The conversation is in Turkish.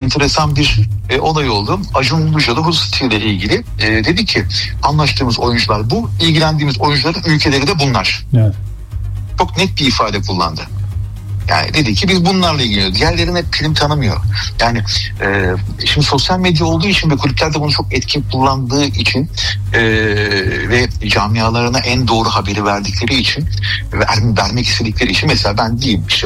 enteresan bir olay oldu. Acun Ilıcalı Hususi ile ilgili dedi ki anlaştığımız oyuncular bu, ilgilendiğimiz oyuncuların ülkeleri de bunlar. Evet. Çok net bir ifade kullandı. Yani dedi ki biz bunlarla ilgileniyoruz. Diğerlerine prim tanımıyor. Yani şimdi sosyal medya olduğu için ve kulüpler de bunu çok etkin kullandığı için ve camialarına en doğru haberi verdikleri için ve vermek istedikleri için, mesela ben diyeyim işte